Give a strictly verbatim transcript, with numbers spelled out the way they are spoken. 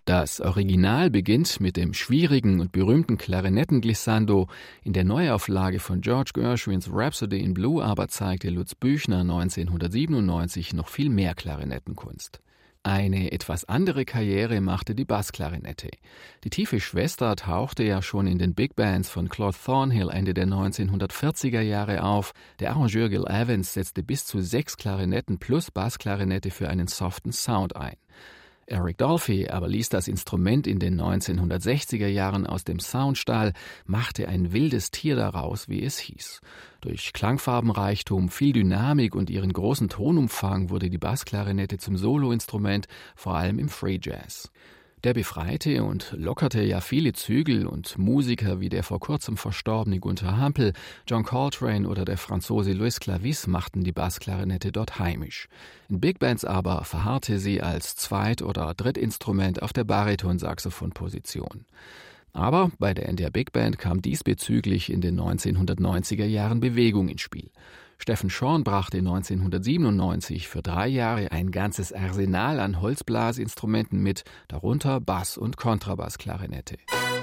Das Original beginnt mit dem schwierigen und berühmten Klarinettenglissando. In der Neuauflage von George Gershwins Rhapsody in Blue aber zeigte Lutz Büchner neunzehnhundertsiebenundneunzig noch viel mehr Klarinettenkunst. Eine etwas andere Karriere machte die Bassklarinette. Die tiefe Schwester tauchte ja schon in den Big Bands von Claude Thornhill Ende der neunzehnhundertvierziger Jahre auf. Der Arrangeur Gil Evans setzte bis zu sechs Klarinetten plus Bassklarinette für einen soften Sound ein. Eric Dolphy aber ließ das Instrument in den neunzehnhundertsechziger Jahren aus dem Soundstall, machte ein wildes Tier daraus, wie es hieß. Durch Klangfarbenreichtum, viel Dynamik und ihren großen Tonumfang wurde die Bassklarinette zum Soloinstrument, vor allem im Free Jazz. Der befreite und lockerte ja viele Zügel und Musiker wie der vor kurzem verstorbene Gunther Hampel, John Coltrane oder der Franzose Louis Clavis machten die Bassklarinette dort heimisch. In Big Bands aber verharrte sie als Zweit- oder Drittinstrument auf der Baritonsaxophon-Position. Aber bei der N D R Big Band kam diesbezüglich in den neunzehnhundertneunziger Jahren Bewegung ins Spiel. Steffen Schorn brachte neunzehnhundertsiebenundneunzig für drei Jahre ein ganzes Arsenal an Holzblasinstrumenten mit, darunter Bass- und Kontrabassklarinette.